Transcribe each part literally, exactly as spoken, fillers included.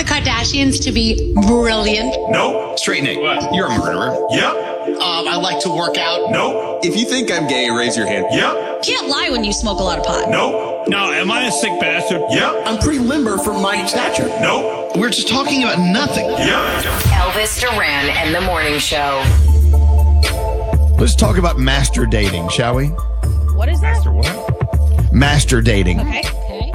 Kardashians to be brilliant? Nope. Straight Nate, What? you're a murderer. Yep. Um, I like to work out. Nope. If you think I'm gay, raise your hand. Yep. Can't lie when you smoke a lot of pot. Nope. No, am I a sick bastard? Yep. I'm pretty limber for my stature. Nope. We're just talking about nothing. Yep. Elvis Duran and the Morning Show. Let's talk about master dating, shall we? What is that? Master what? Master dating. Okay. Okay.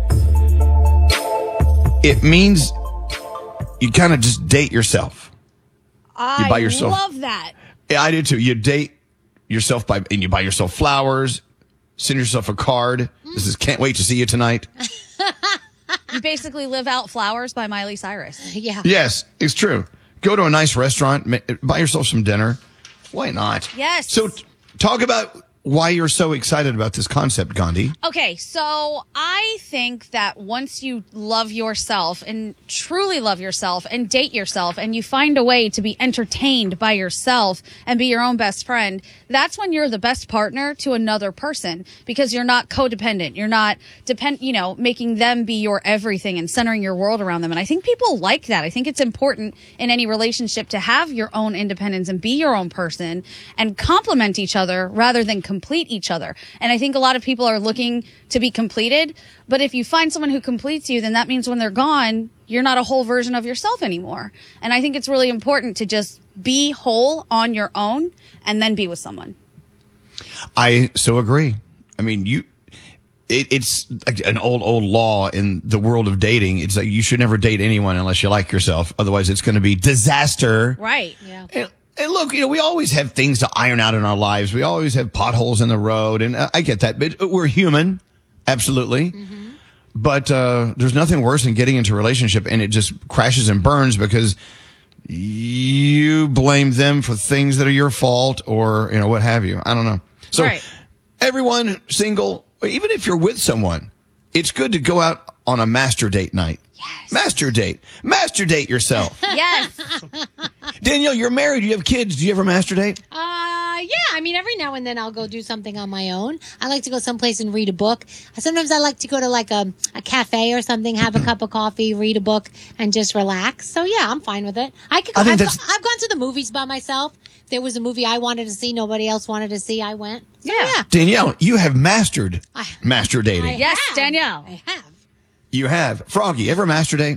It means you kind of just date yourself. I buy yourself- love that. Yeah, I do too. You date yourself by, and you buy yourself flowers, send yourself a card. This is can't wait to see you tonight. You basically live out Flowers by Miley Cyrus. Yeah. Yes, it's true. Go to a nice restaurant, ma- buy yourself some dinner. Why not? Yes. So t- talk about why you're so excited about this concept, Gandhi. Okay, so I think that once you love yourself and truly love yourself and date yourself and you find a way to be entertained by yourself and be your own best friend, that's when you're the best partner to another person because you're not codependent. You're not depend, you know, making them be your everything and centering your world around them. And I think people like that. I think it's important in any relationship to have your own independence and be your own person and complement each other rather than complete each other. And I think a lot of people are looking to be completed, but if you find someone who completes you, then that means when they're gone, you're not a whole version of yourself anymore. And I think it's really important to just be whole on your own and then be with someone. I so agree. I mean, you. It, it's an old, old law in the world of dating. It's like you should never date anyone unless you like yourself. Otherwise, it's going to be disaster. Right. Yeah. And, and look, you know, we always have things to iron out in our lives. We always have potholes in the road, and uh, I get that. But we're human, absolutely. Mm-hmm. But uh, there's nothing worse than getting into a relationship and it just crashes and burns because you blame them for things that are your fault, or you know what have you. I don't know. So, right. Everyone single, even if you're with someone, it's good to go out on a master date night. Yes. Master date. Master date yourself. Yes. Danielle, you're married. You have kids. Do you ever master date? Uh, yeah. I mean, every now and then I'll go do something on my own. I like to go someplace and read a book. Sometimes I like to go to like a, a cafe or something, have a cup of coffee, read a book, and just relax. So yeah, I'm fine with it. I could. I think I've, that's- I've gone to the movies by myself. If there was a movie I wanted to see, nobody else wanted to see, I went. So, Yeah. yeah. Danielle, you have mastered I- master dating. I Yes, have. Danielle. I have. You have. Froggy, ever master date?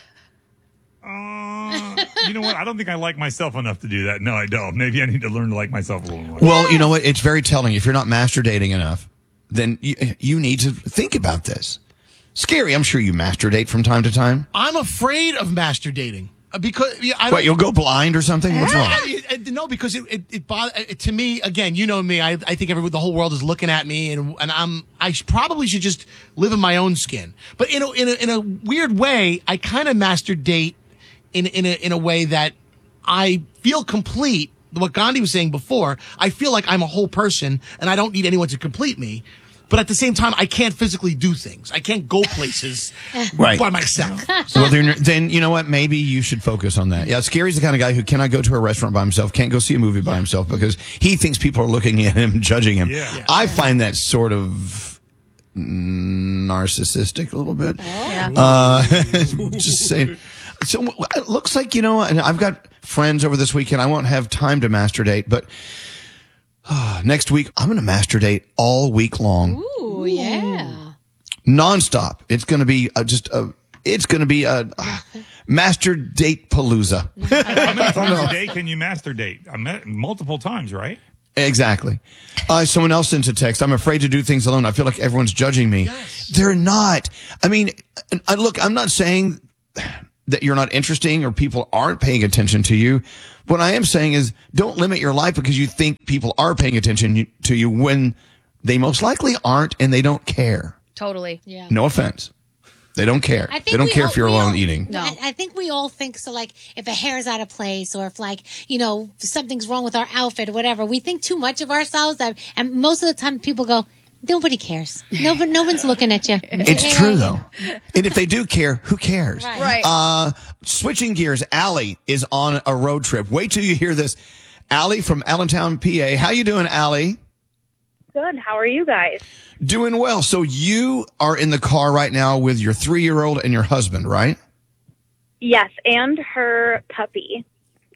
Uh, you know what? I don't think I like myself enough to do that. No, I don't. Maybe I need to learn to like myself a little more. Well, you know what? It's very telling. If you're not master dating enough, then you, you need to think about this. Scary. I'm sure you master date from time to time. I'm afraid of master dating uh, because yeah, I don't. What, you'll go blind or something? What's wrong? I- I- no, because it it, it, bother, it to me again. You know me. I I think every the whole world is looking at me, and and I'm I sh- probably should just live in my own skin. But in a in a, in a weird way, I kind of master date in in a in a way that I feel complete. What Gandhi was saying before, I feel like I'm a whole person, and I don't need anyone to complete me. But at the same time, I can't physically do things. I can't go places Right. by myself. Well, then, then you know what? Maybe you should focus on that. Yeah, Scary's the kind of guy who cannot go to a restaurant by himself, can't go see a movie by himself because he thinks people are looking at him, judging him. Yeah. Yeah. I find that sort of narcissistic a little bit. Yeah. Uh, just saying. So it looks like, you know, and I've got friends over this weekend. I won't have time to master date, but uh, next week I'm going to master date all week long. Ooh, yeah. Nonstop. It's going to be uh, just a, it's going to be a uh, master date palooza. How many times a day can you master date? I met multiple times, right? Exactly. Uh, someone else sent a text. I'm afraid to do things alone. I feel like everyone's judging me. Yes. They're not. I mean, uh, look, I'm not saying that you're not interesting or people aren't paying attention to you. What I am saying is don't limit your life because you think people are paying attention to you when they most likely aren't and they don't care. Totally. Yeah. No offense. They don't care. I think They don't we care all- if you're we alone all- eating. No. I, I think we all think so. Like, if a hair's out of place, or if, like, you know, something's wrong with our outfit or whatever, we think too much of ourselves. That, and most of the time, people go, "Nobody cares. No, no one's looking at you." It's true though. And if they do care, who cares? Right. Right. Uh, switching gears, Allie is on a road trip. Wait till you hear this. Allie from Allentown, P A. How you doing, Allie? Good. How are you guys? Doing well. So you are in the car right now with your three-year-old and your husband, right? Yes, and her puppy.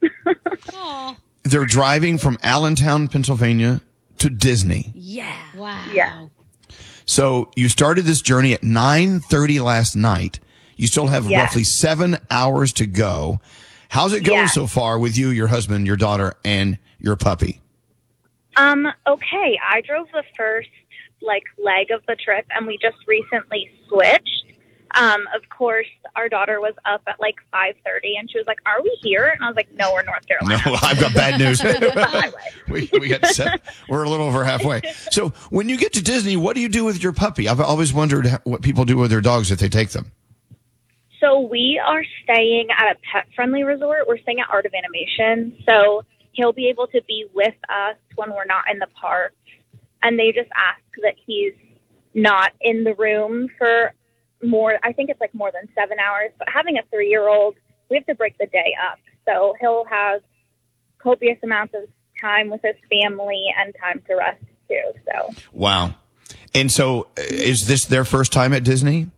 Oh, They're driving from Allentown, Pennsylvania to Disney. Yeah. wow. Yeah. So you started this journey at nine thirty last night. You still have Yes. roughly seven hours to go. How's it going Yes. so far with you, your husband, your daughter, and your puppy? Um, okay, I drove the first, like, leg of the trip, and we just recently switched. Um, of course, our daughter was up at, like, five thirty, and she was like, are we here? And I was like, no, we're North Carolina. No, I've got bad news. we, we got seven, we're a little over halfway. So when you get to Disney, what do you do with your puppy? I've always wondered how- what people do with their dogs if they take them. So we are staying at a pet-friendly resort. We're staying at Art of Animation, so he'll be able to be with us when we're not in the park. And they just ask that he's not in the room for more, I think it's like more than seven hours. But having a three-year-old, we have to break the day up. So he'll have copious amounts of time with his family and time to rest, too. So, Wow. And so uh, is this their first time at Disney?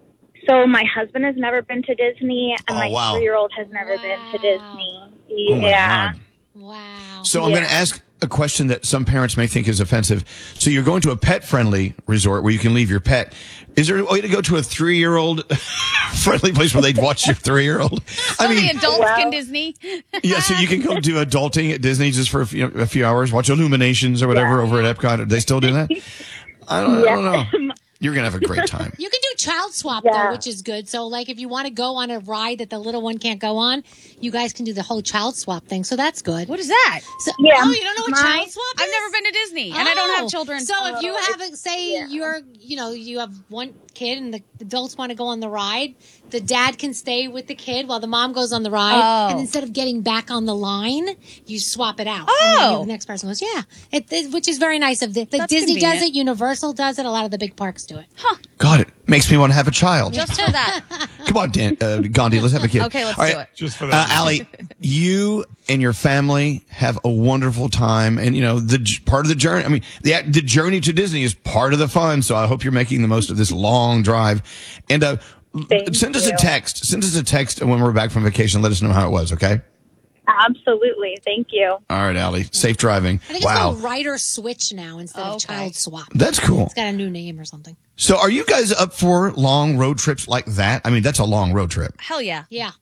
so my husband has never been to Disney, and Oh, my wow. three-year-old has never been to Wow. Disney. Oh, my Yeah. God. Wow. So I'm going to Yeah. ask a question that some parents may think is offensive. So you're going to a pet-friendly resort where you can leave your pet. Is there a way to go to a three-year-old friendly place where they'd watch your three-year-old? I Only mean, adults Well- can Disney. yeah, so you can go do adulting at Disney just for a few, a few hours, watch Illuminations or whatever over at Epcot. Do they still do that? I don't, I don't know. You're going to have a great time. You can do child swap Yeah. though, which is good. So like if you want to go on a ride that the little one can't go on, you guys can do the whole child swap thing. So that's good. What is that? So, Yeah. Oh, you don't know what My- child swap is? I've never been to Disney, and I don't have Oh. children. So if you have, a, say, yeah. you're, you know, you have one kid and the adults want to go on the ride, the dad can stay with the kid while the mom goes on the ride, Oh. and instead of getting back on the line, you swap it out. Oh. And then the next person goes, yeah, it, it- which is very nice of the, like That's Disney does convenient. it, Universal does it, a lot of the big parks do it. God, it makes me want to have a child. Just for that. Come on, Dan, uh, Gandhi, let's have a kid. Okay, let's All do right. it. Just for Uh, that. Allie, you and your family have a wonderful time, and you know the j- part of the journey. I mean, the the journey to Disney is part of the fun. So I hope you're making the most of this long drive. And uh, Thank send us a you. text. Send us a text when we're back from vacation. Let us know how it was. Okay. Absolutely. Thank you. All right, Allie. Safe driving. I think it's Wow, called Rider Switch now instead of Okay. Child Swap. that's cool. It's got a new name or something. So, are you guys up for long road trips like that? I mean, that's a long road trip. Hell yeah. Yeah.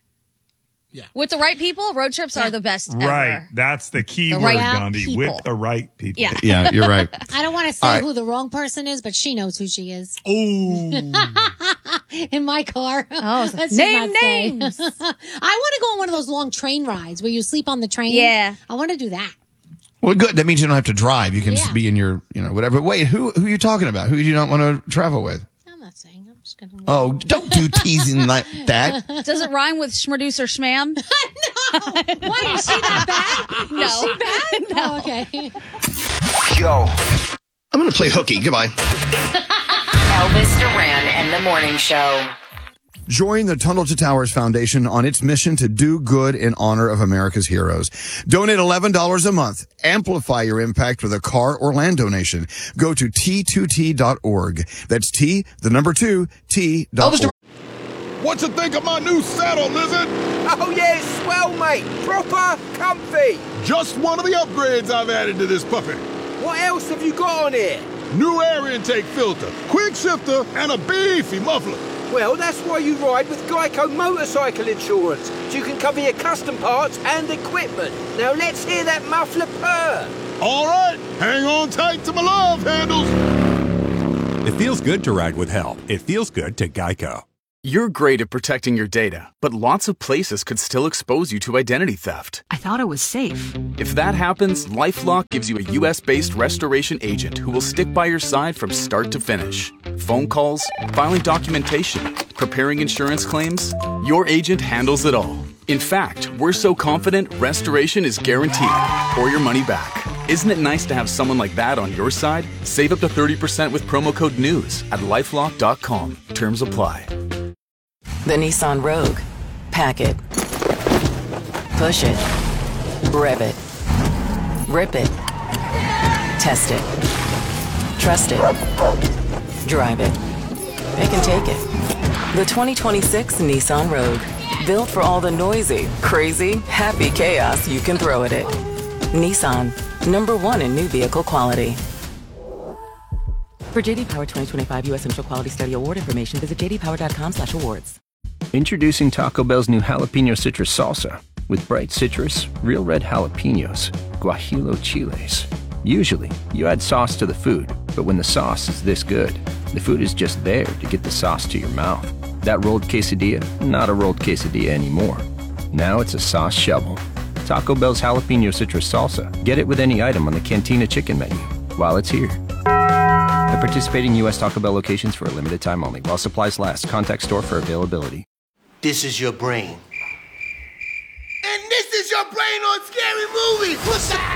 With the right people, road trips are the best Right. ever. That's the key The word, right Gandhi. people. With the right people. Yeah. Yeah, you're right. I don't want to say All right. who the wrong person is, but she knows who she is. Oh. In my car. Oh, Let's just name not say. names. I want to go on one of those long train rides where you sleep on the train. Yeah. I want to do that. Well, good. That means you don't have to drive. You can just Yeah. be in your, you know, whatever. Wait, who who are you talking about? Who do you not want to travel with? I'm not saying. I'm just going to. Oh, don't do teasing like that. Does it rhyme with schmadoos or schmam? Why is she that bad? No. Is she bad? No. Oh, okay. Yo. I'm going to play hooky. Goodbye. Elvis Duran and the Morning Show. Join the Tunnel to Towers Foundation on its mission to do good in honor of America's heroes. Donate eleven dollars a month. Amplify your impact with a car or land donation. Go to T two T dot org. That's T, the number two, T dot org. What you think of my new saddle, Lizard? Oh yeah, it's swell, mate. Proper comfy. Just one of the upgrades I've added to this puppy. What else have you got on here? New air intake filter, quick shifter, and a beefy muffler. Well, that's why you ride with Geico Motorcycle Insurance, so you can cover your custom parts and equipment. Now let's hear that muffler purr. All right, hang on tight to my love handles. It feels good to ride with help. It feels good to Geico. You're great at protecting your data, but lots of places could still expose you to identity theft. I thought it was safe. If that happens, LifeLock gives you a U S-based restoration agent who will stick by your side from start to finish. Phone calls, filing documentation, preparing insurance claims, your agent handles it all. In fact, we're so confident restoration is guaranteed or your money back. Isn't it nice to have someone like that on your side? Save up to thirty percent with promo code NEWS at lifelock dot com. Terms apply. The Nissan Rogue. Pack it. Push it. Rev it. Rip it. Test it. Trust it. Drive it. It can take it. The twenty twenty-six Nissan Rogue. Built for all the noisy, crazy, happy chaos you can throw at it. Nissan, number one in new vehicle quality. For J D Power twenty twenty-five U S Initial Quality Study Award information, visit j d power dot com slash awards. Introducing Taco Bell's new jalapeno citrus salsa with bright citrus, real red jalapenos, guajillo chiles. Usually, you add sauce to the food, but when the sauce is this good, the food is just there to get the sauce to your mouth. That rolled quesadilla, not a rolled quesadilla anymore. Now it's a sauce shovel. Taco Bell's jalapeno citrus salsa. Get it with any item on the Cantina chicken menu while it's here. At participating U S Taco Bell locations for a limited time only. While supplies last. Contact store for availability. This is your brain. And this is your brain on Scary Movie. What's up?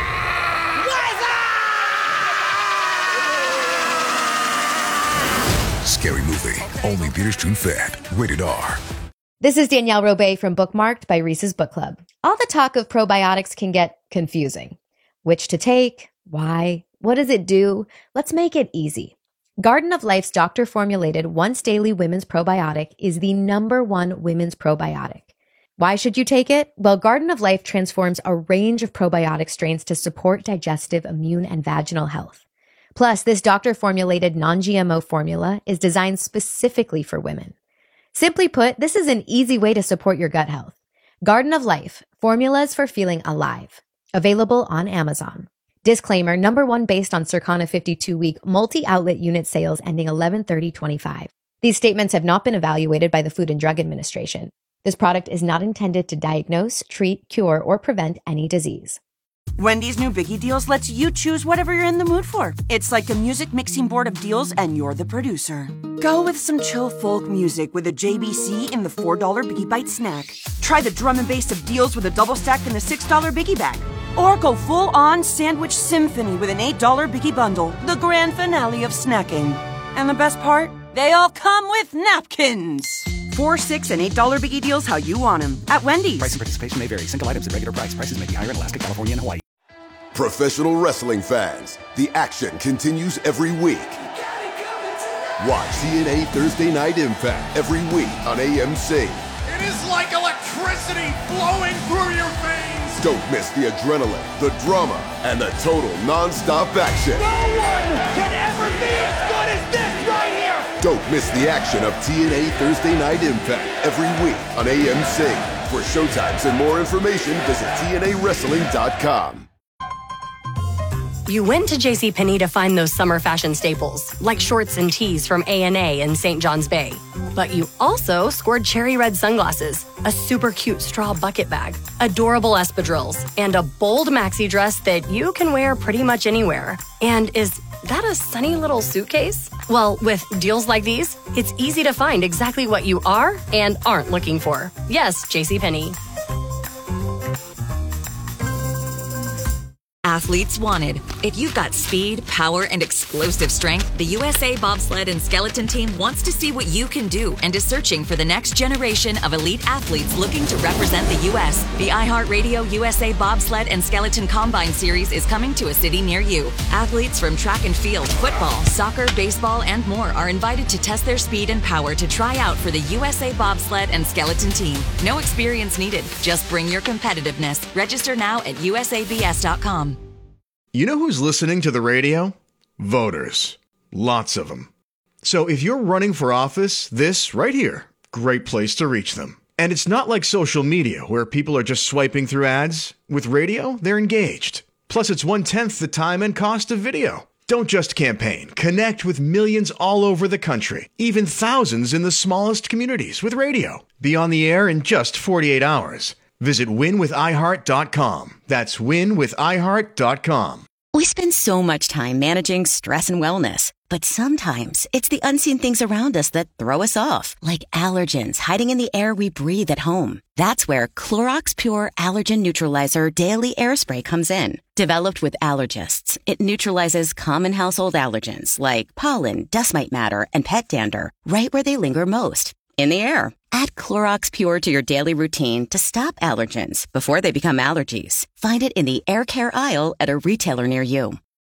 Scary Movie. Only theaters June fifth. Rated R. This is Danielle Robay from Bookmarked by Reese's Book Club. All the talk of probiotics can get confusing. Which to take? Why? What does it do? Let's make it easy. Garden of Life's doctor-formulated once-daily women's probiotic is the number one women's probiotic. Why should you take it? Well, Garden of Life transforms a range of probiotic strains to support digestive, immune, and vaginal health. Plus, this doctor-formulated non-G M O formula is designed specifically for women. Simply put, this is an easy way to support your gut health. Garden of Life, formulas for feeling alive. Available on Amazon. Disclaimer, number one based on Circana fifty-two week multi-outlet unit sales ending eleven thirty twenty-five. These statements have not been evaluated by the Food and Drug Administration. This product is not intended to diagnose, treat, cure, or prevent any disease. Wendy's new Biggie Deals lets you choose whatever you're in the mood for. It's like a music mixing board of deals, and you're the producer. Go with some chill folk music with a J B C in the four dollar Biggie Bite snack. Try the drum and bass of deals with a double stack in the six dollar Biggie Bag. Or go full-on sandwich symphony with an eight dollar Biggie Bundle, the grand finale of snacking. And the best part? They all come with napkins. Four, six, and eight dollar Biggie Deals how you want them at Wendy's. Price and participation may vary. Single items at regular price. Prices may be higher in Alaska, California, and Hawaii. Professional wrestling fans, the action continues every week. Watch T N A Thursday Night Impact every week on A M C. It is like electricity flowing through your veins. Don't miss the adrenaline, the drama, and the total non-stop action. No one can ever be as good as this right here. Don't miss the action of T N A Thursday Night Impact every week on A M C. For showtimes and more information, visit T N A wrestling dot com. You went to JCPenney to find those summer fashion staples, like shorts and tees from A and A in Saint John's Bay. But you also scored cherry red sunglasses, a super cute straw bucket bag, adorable espadrilles, and a bold maxi dress that you can wear pretty much anywhere. And is that a sunny little suitcase? Well, with deals like these, it's easy to find exactly what you are and aren't looking for. Yes, JCPenney. Athletes wanted. If you've got speed, power, and explosive strength, the U S A Bobsled and Skeleton Team wants to see what you can do and is searching for the next generation of elite athletes looking to represent the U S The iHeartRadio U S A Bobsled and Skeleton Combine Series is coming to a city near you. Athletes from track and field, football, soccer, baseball, and more are invited to test their speed and power to try out for the U S A Bobsled and Skeleton Team. No experience needed. Just bring your competitiveness. Register now at U S A B S dot com. You know who's listening to the radio? Voters. Lots of them. So if you're running for office, this right here, great place to reach them. And it's not like social media where people are just swiping through ads. With radio, they're engaged. Plus, it's one-tenth the time and cost of video. Don't just campaign. Connect with millions all over the country, even thousands in the smallest communities with radio. Be on the air in just forty-eight hours. Visit win with i heart dot com. That's win with i heart dot com. We spend so much time managing stress and wellness, but sometimes it's the unseen things around us that throw us off, like allergens hiding in the air we breathe at home. That's where Clorox Pure Allergen Neutralizer Daily Air Spray comes in. Developed with allergists, it neutralizes common household allergens like pollen, dust mite matter, and pet dander right where they linger most, in the air. Add Clorox Pure to your daily routine to stop allergens before they become allergies. Find it in the air care aisle at a retailer near you.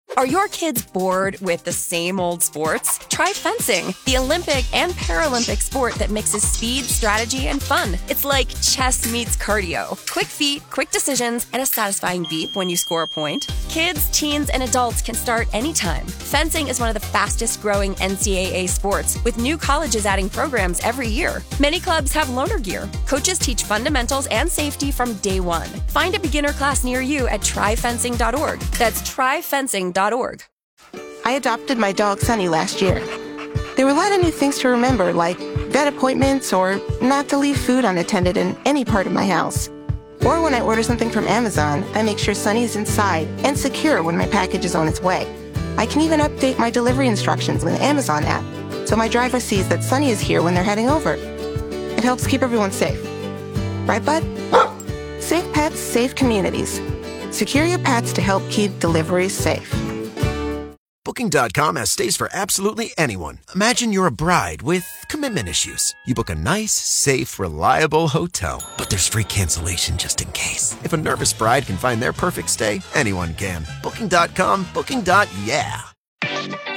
Are your kids bored with the same old sports? Try fencing, the Olympic and Paralympic sport that mixes speed, strategy, and fun. It's like chess meets cardio. Quick feet, quick decisions, and a satisfying beep when you score a point. Kids, teens, and adults can start anytime. Fencing is one of the fastest growing N C double A sports, with new colleges adding programs every year. Many clubs have loaner gear. Coaches teach fundamentals and safety from day one. Find a beginner class near you at try fencing dot org. That's try fencing dot org. I adopted my dog Sunny last year. There were a lot of new things to remember, like vet appointments or not to leave food unattended in any part of my house. Or when I order something from Amazon, I make sure Sunny is inside and secure when my package is on its way. I can even update my delivery instructions with the Amazon app, so my driver sees that Sunny is here when they're heading over. It helps keep everyone safe. Right, bud? Safe pets, safe communities. Secure your pets to help keep deliveries safe. Booking dot com has stays for absolutely anyone. Imagine you're a bride with commitment issues. You book a nice, safe, reliable hotel, but there's free cancellation just in case. If a nervous bride can find their perfect stay, anyone can. Booking dot com, booking. Yeah.